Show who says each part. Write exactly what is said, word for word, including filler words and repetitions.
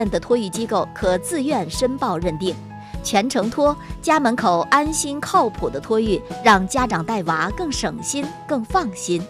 Speaker 1: 的托育机构可自愿申报认定。全程托，家门口安心靠谱的托育，让家长带娃更省心、更放心。